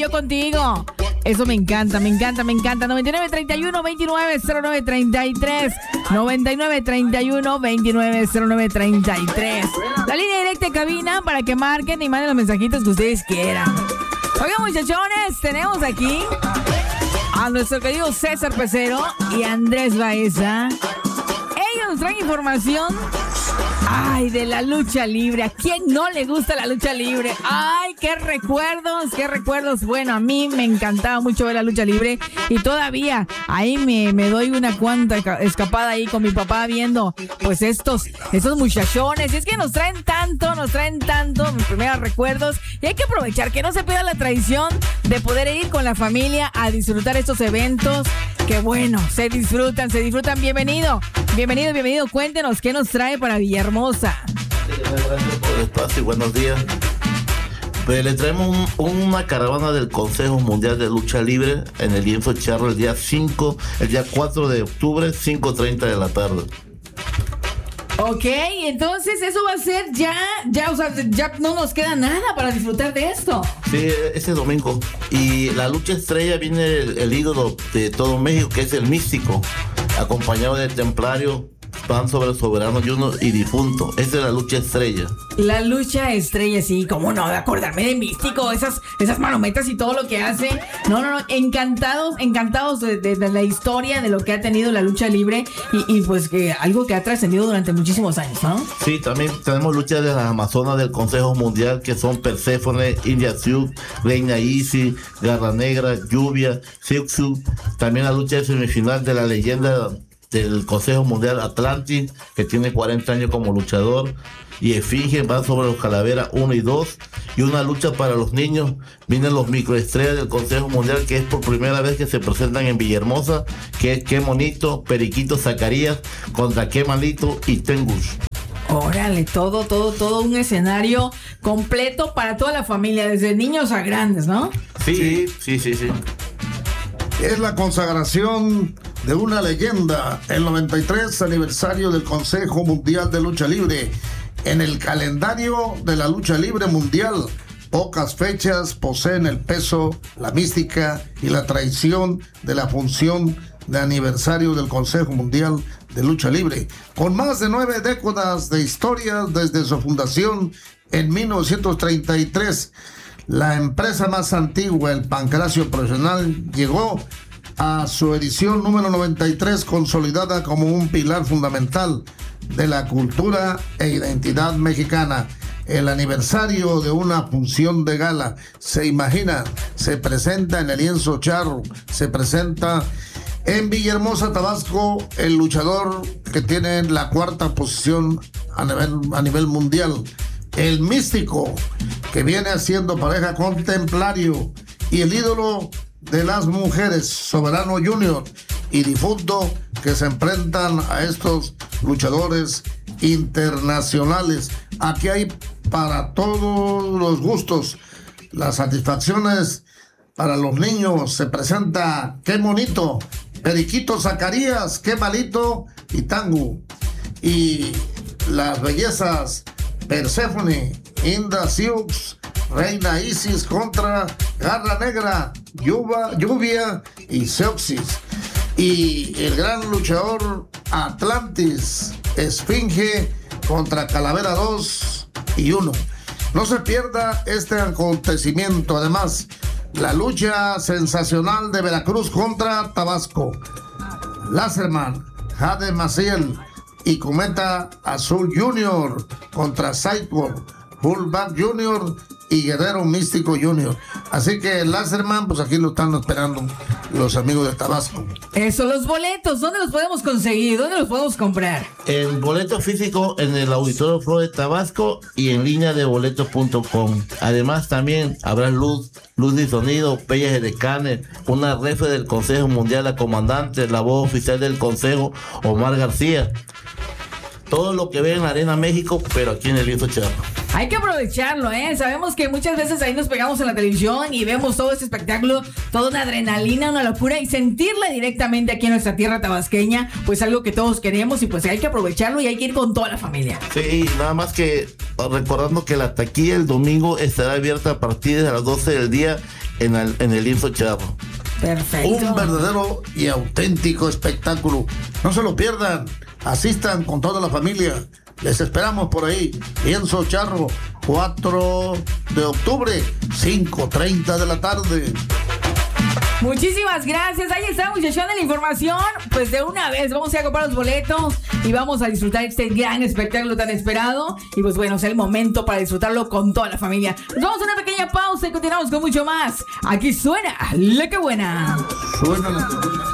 yo contigo. Eso me encanta, me encanta, me encanta. 9931-290933. 9931-290933. La línea directa de cabina para que marquen y manden los mensajitos que ustedes quieran. Oigan, muchachones, tenemos aquí a nuestro querido César Pecero y Andrés Baeza. Ellos nos traen información, ay, de la lucha libre. ¿A quién no le gusta la lucha libre? Ay, qué recuerdos, qué recuerdos. Bueno, a mí me encantaba mucho ver la lucha libre y todavía ahí me doy una cuanta escapada ahí con mi papá viendo pues estos muchachones. Y es que nos traen tanto, mis primeros recuerdos, y hay que aprovechar que no se pierda la tradición de poder ir con la familia a disfrutar estos eventos que bueno, se disfrutan. Bienvenido. Cuéntenos qué nos trae para Villahermosa. Gracias por el espacio y buenos días. Pues le traemos una caravana del Consejo Mundial de Lucha Libre en el lienzo charro el día 4 de octubre, 5:30 de la tarde. Ok, entonces eso va a ser ya, o sea, ya no nos queda nada para disfrutar de esto. Sí, ese domingo. Y la lucha estrella viene el ídolo de todo México, que es el Místico, acompañado del Templario, Pan sobre el Soberano Junior y Difunto. Esa es la lucha estrella. La lucha estrella, sí, cómo no, de acordarme de Místico, esas manometas y todo lo que hace. No, encantados de la historia, de lo que ha tenido la lucha libre y pues que algo que ha trascendido durante muchísimos años, ¿no? Sí, también tenemos luchas de las Amazonas del Consejo Mundial, que son Perséfone, India Sioux, Reina Isis, Garra Negra, Lluvia, Siuxu. También la lucha de semifinal de la leyenda del Consejo Mundial Atlantis, que tiene 40 años como luchador, y Esfinge van sobre los Calaveras 1 y 2, y una lucha para los niños. Vienen los microestrellas del Consejo Mundial, que es por primera vez que se presentan en Villahermosa, que es Qué Monito, Periquito Zacarías contra Qué Malito y Tengus. Órale, todo un escenario completo para toda la familia, desde niños a grandes, ¿no? Sí. Es la consagración de una leyenda, el 93 aniversario del Consejo Mundial de Lucha Libre. En el calendario de la lucha libre mundial, pocas fechas poseen el peso, la mística y la tradición de la función de aniversario del Consejo Mundial de Lucha Libre. Con más de 9 décadas de historia desde su fundación en 1933, la empresa más antigua, el Pancracio Profesional, llegó a su edición número 93, consolidada como un pilar fundamental de la cultura e identidad mexicana. El aniversario de una función de gala, se imagina, se presenta en el lienzo charro, se presenta en Villahermosa, Tabasco, el luchador que tiene la 4ª posición a nivel mundial, el Místico, que viene haciendo pareja con Templario, y el ídolo de las mujeres, Soberano Junior y Difunto, que se enfrentan a estos luchadores internacionales. Aquí hay para todos los gustos. Las satisfacciones para los niños. Se presenta Qué Monito, Periquito Zacarías, Qué Malito y Tango. Y las bellezas Perséfone, Inda Sioux, Reina Isis contra Garra Negra, Lluvia y Seuxis. Y el gran luchador Atlantis, Esfinge contra Calavera 2 y 1. No se pierda este acontecimiento. Además, la lucha sensacional de Veracruz contra Tabasco. Láserman, Jade Maciel y Cometa Azul Junior contra Cyborg, Bullback Junior y Guerrero Místico Junior. Así que Láserman, pues aquí lo están esperando los amigos de Tabasco. Eso, los boletos, ¿dónde los podemos conseguir? ¿Dónde los podemos comprar? El boleto físico en el Auditorio Flor de Tabasco y en línea de boletos.com. Además también habrá luz y sonido, pellaje de carne, una refe del Consejo Mundial, la comandante, la voz oficial del Consejo, Omar García. Todo lo que ve en la Arena México, pero aquí en el lienzo charro. Hay que aprovecharlo, ¿eh? Sabemos que muchas veces ahí nos pegamos en la televisión y vemos todo ese espectáculo, toda una adrenalina, una locura, y sentirla directamente aquí en nuestra tierra tabasqueña, pues algo que todos queremos, y pues hay que aprovecharlo y hay que ir con toda la familia. Sí, nada más que recordando que la taquilla el domingo estará abierta a partir de las 12 del día en el Lienzo Charro. Perfecto. Un verdadero y auténtico espectáculo. No se lo pierdan. Asistan con toda la familia. Les esperamos por ahí. Lienzo Charro, 4 de octubre, 5:30 de la tarde. Muchísimas gracias. Ahí está, muchachón, de la información. Pues de una vez vamos a ir a comprar los boletos y vamos a disfrutar este gran espectáculo tan esperado. Y pues bueno, es el momento para disfrutarlo con toda la familia. Nos vamos a una pequeña pausa y continuamos con mucho más. Aquí suena La Que Buena. Suena La Que Buena.